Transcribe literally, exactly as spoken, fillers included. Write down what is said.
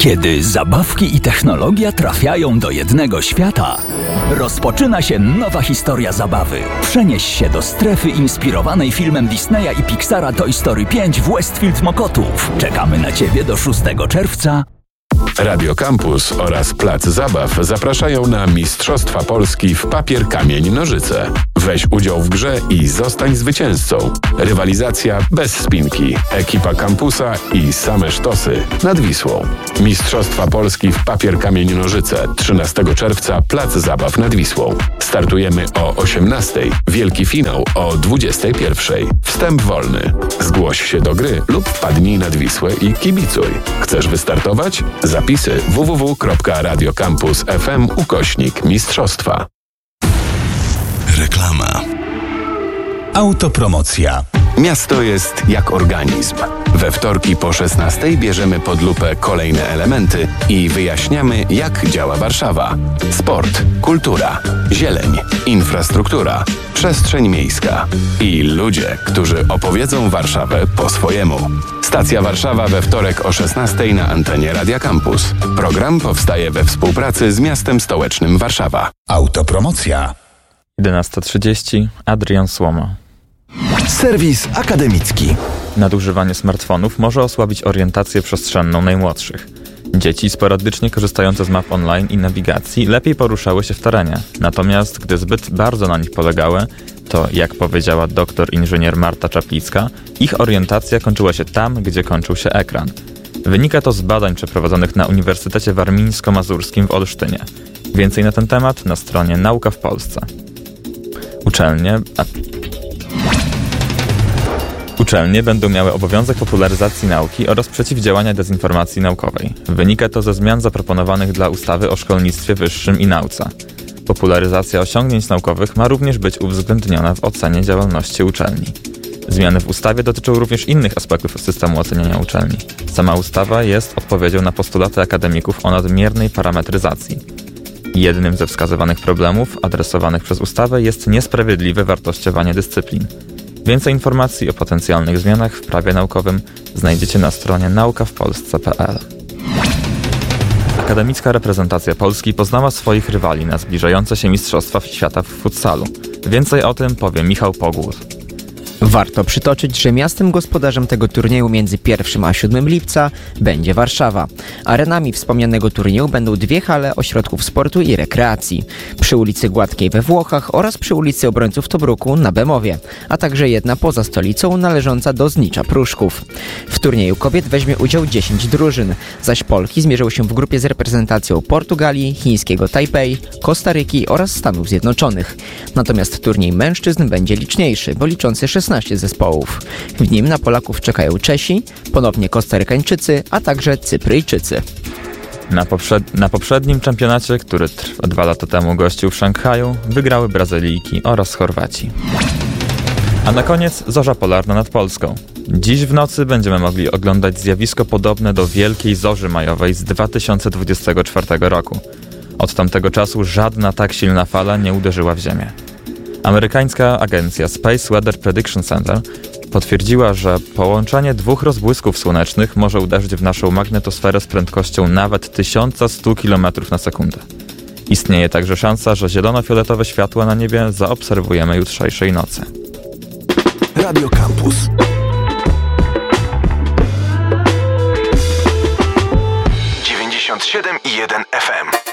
Kiedy zabawki i technologia trafiają do jednego świata, rozpoczyna się nowa historia zabawy. Przenieś się do strefy inspirowanej filmem Disneya i Pixara Toy Story pięć w Westfield Mokotów. Czekamy na Ciebie do szóstego czerwca. Radio Campus oraz Plac Zabaw zapraszają na Mistrzostwa Polski w papier, kamień, nożyce. Weź udział w grze i zostań zwycięzcą. Rywalizacja bez spinki. Ekipa kampusa i same sztosy nad Wisłą. Mistrzostwa Polski w papier, kamień, nożyce. trzynastego czerwca Plac Zabaw nad Wisłą. Startujemy o osiemnastej. Wielki finał o dwudziestej pierwszej. Wstęp wolny. Zgłoś się do gry lub wpadnij nad Wisłę i kibicuj. Chcesz wystartować? Zapisy w w w kropka radiocampus kropka f m ukośnik mistrzostwa. Reklama. Autopromocja. Miasto jest jak organizm. We wtorki po szesnastej bierzemy pod lupę kolejne elementy i wyjaśniamy, jak działa Warszawa. Sport, kultura, zieleń, infrastruktura, przestrzeń miejska i ludzie, którzy opowiedzą Warszawę po swojemu. Stacja Warszawa we wtorek o szesnastej na antenie Radia Campus. Program powstaje we współpracy z miastem stołecznym Warszawa. Autopromocja. jedenasta trzydzieści. Adrian Słoma. Serwis akademicki. Nadużywanie smartfonów może osłabić orientację przestrzenną najmłodszych. Dzieci sporadycznie korzystające z map online i nawigacji lepiej poruszały się w terenie. Natomiast gdy zbyt bardzo na nich polegały, to jak powiedziała doktor inżynier Marta Czaplicka, ich orientacja kończyła się tam, gdzie kończył się ekran. Wynika to z badań przeprowadzonych na Uniwersytecie Warmińsko-Mazurskim w Olsztynie. Więcej na ten temat na stronie Nauka w Polsce. Uczelnie... A... Uczelnie będą miały obowiązek popularyzacji nauki oraz przeciwdziałania dezinformacji naukowej. Wynika to ze zmian zaproponowanych dla ustawy o szkolnictwie wyższym i nauce. Popularyzacja osiągnięć naukowych ma również być uwzględniona w ocenie działalności uczelni. Zmiany w ustawie dotyczą również innych aspektów systemu oceniania uczelni. Sama ustawa jest odpowiedzią na postulaty akademików o nadmiernej parametryzacji. Jednym ze wskazywanych problemów adresowanych przez ustawę jest niesprawiedliwe wartościowanie dyscyplin. Więcej informacji o potencjalnych zmianach w prawie naukowym znajdziecie na stronie nauka w polsce kropka p l. Akademicka reprezentacja Polski poznała swoich rywali na zbliżające się Mistrzostwa Świata w futsalu. Więcej o tym powie Michał Pogłos. Warto przytoczyć, że miastem gospodarzem tego turnieju między pierwszym a siódmym lipca będzie Warszawa. Arenami wspomnianego turnieju będą dwie hale ośrodków sportu i rekreacji. Przy ulicy Gładkiej we Włochach oraz przy ulicy Obrońców Tobruku na Bemowie, a także jedna poza stolicą należąca do Znicza Pruszków. W turnieju kobiet weźmie udział dziesięć drużyn, zaś Polki zmierzą się w grupie z reprezentacją Portugalii, chińskiego Tajpej, Kostaryki oraz Stanów Zjednoczonych. Natomiast turniej mężczyzn będzie liczniejszy, bo liczący szesnaście zespołów. W nim na Polaków czekają Czesi, ponownie Kostarykańczycy, a także Cypryjczycy. Na, poprzed... na poprzednim czempionacie, który trwa dwa lata temu gościł w Szanghaju, wygrały Brazylijki oraz Chorwaci. A na koniec zorza polarna nad Polską. Dziś w nocy będziemy mogli oglądać zjawisko podobne do wielkiej zorzy majowej z dwa tysiące dwudziestego czwartego roku. Od tamtego czasu żadna tak silna fala nie uderzyła w Ziemię. Amerykańska agencja Space Weather Prediction Center potwierdziła, że połączenie dwóch rozbłysków słonecznych może uderzyć w naszą magnetosferę z prędkością nawet tysiąc sto kilometrów na sekundę. Istnieje także szansa, że zielono-fioletowe światła na niebie zaobserwujemy jutrzejszej nocy. Radio Campus. dziewięćdziesiąt siedem i jeden F M.